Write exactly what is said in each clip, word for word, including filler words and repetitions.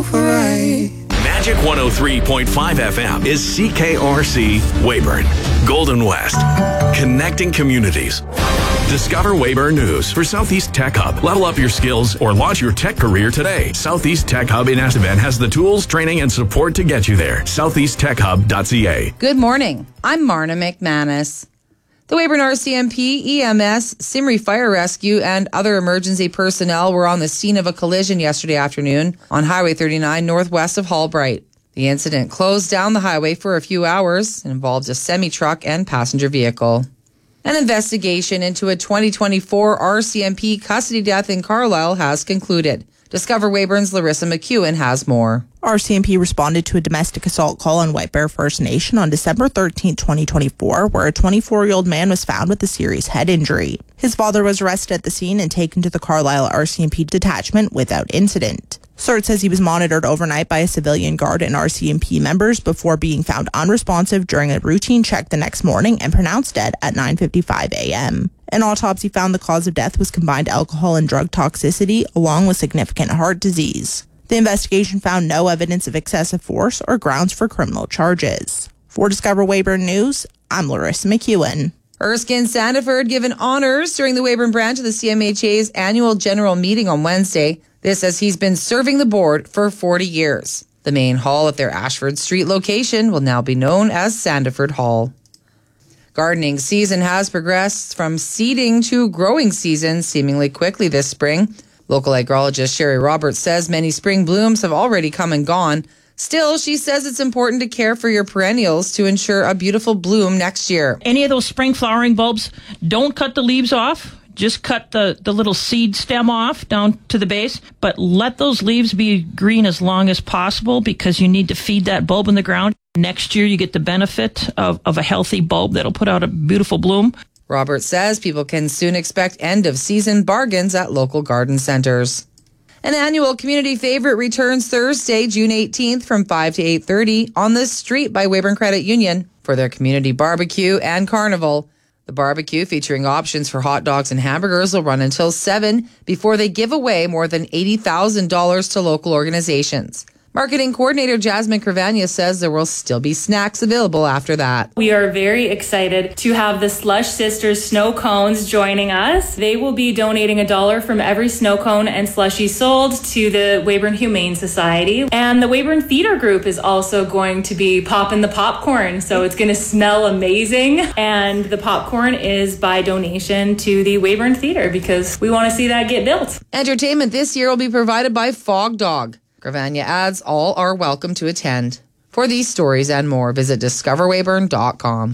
over right. Magic one oh three point five F M is C K R C Weyburn, Golden West, connecting communities. Discover Weyburn News for Southeast Tech Hub. Level up your skills or launch your tech career today. Southeast Tech Hub in Estevan has the tools, training, and support to get you there. southeast tech hub dot c a. Good morning. I'm Marna McManus. The Weyburn R C M P, E M S, Simri Fire Rescue, and other emergency personnel were on the scene of a collision yesterday afternoon on Highway thirty-nine northwest of Hallbright. The incident closed down the highway for a few hours and involved a semi-truck and passenger vehicle. An investigation into a twenty twenty-four R C M P custody death in Carlisle has concluded. Discover Weyburn's Larissa McEwen has more. R C M P responded to a domestic assault call on White Bear First Nation on December thirteenth, twenty twenty-four, where a twenty-four-year-old man was found with a serious head injury. His father was arrested at the scene and taken to the Carlisle R C M P detachment without incident. C E R T says he was monitored overnight by a civilian guard and R C M P members before being found unresponsive during a routine check the next morning and pronounced dead at nine fifty-five a.m. An autopsy found the cause of death was combined alcohol and drug toxicity, along with significant heart disease. The investigation found no evidence of excessive force or grounds for criminal charges. For Discover Weyburn News, I'm Larissa McEwen. Erskine Sandiford given honors during the Weyburn branch of the C M H A's annual general meeting on Wednesday. This as he's been serving the board for forty years. The main hall at their Ashford Street location will now be known as Sandiford Hall. Gardening season has progressed from seeding to growing season seemingly quickly this spring. Local agrologist Sherry Roberts says many spring blooms have already come and gone. Still, she says it's important to care for your perennials to ensure a beautiful bloom next year. Any of those spring flowering bulbs, don't cut the leaves off. Just cut the, the little seed stem off down to the base, but let those leaves be green as long as possible because you need to feed that bulb in the ground. Next year, you get the benefit of, of a healthy bulb that'll put out a beautiful bloom. Roberts says people can soon expect end-of-season bargains at local garden centers. An annual community favorite returns Thursday, June eighteenth from five to eight thirty on the street by Weyburn Credit Union for their community barbecue and carnival. The barbecue, featuring options for hot dogs and hamburgers, will run until seven before they give away more than eighty thousand dollars to local organizations. Marketing coordinator Jasmine Cravagna says there will still be snacks available after that. We are very excited to have the Slush Sisters snow cones joining us. They will be donating a dollar from every snow cone and slushie sold to the Weyburn Humane Society. And the Weyburn Theater Group is also going to be popping the popcorn, so it's going to smell amazing. And the popcorn is by donation to the Weyburn Theater because we want to see that get built. Entertainment this year will be provided by Fog Dog. Gravagna adds all are welcome to attend. For these stories and more, visit discover weyburn dot com.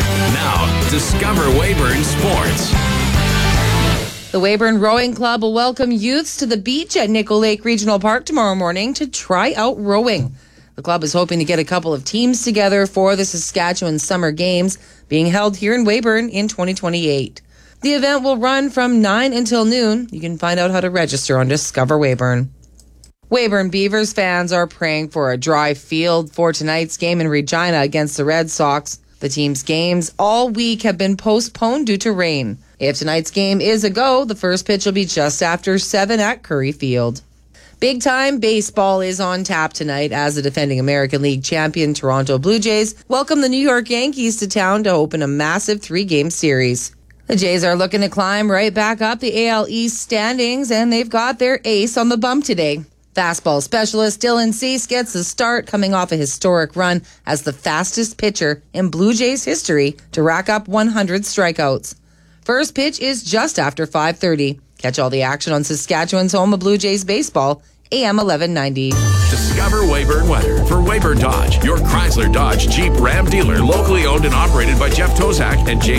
Now, Discover Weyburn Sports. The Weyburn Rowing Club will welcome youths to the beach at Nickel Lake Regional Park tomorrow morning to try out rowing. The club is hoping to get a couple of teams together for the Saskatchewan Summer Games being held here in Weyburn in twenty twenty-eight. The event will run from nine until noon. You can find out how to register on Discover Weyburn. Weyburn Beavers fans are praying for a dry field for tonight's game in Regina against the Red Sox. The team's games all week have been postponed due to rain. If tonight's game is a go, the first pitch will be just after seven at Curry Field. Big time baseball is on tap tonight as the defending American League champion Toronto Blue Jays welcome the New York Yankees to town to open a massive three-game series. The Jays are looking to climb right back up the A L East standings, and they've got their ace on the bump today. Fastball specialist Dylan Cease gets the start, coming off a historic run as the fastest pitcher in Blue Jays history to rack up one hundred strikeouts. First pitch is just after five thirty. Catch all the action on Saskatchewan's home of Blue Jays baseball, A M eleven ninety. Discover Weyburn weather for Weyburn Dodge, your Chrysler Dodge Jeep Ram dealer, locally owned and operated by Jeff Tozak and James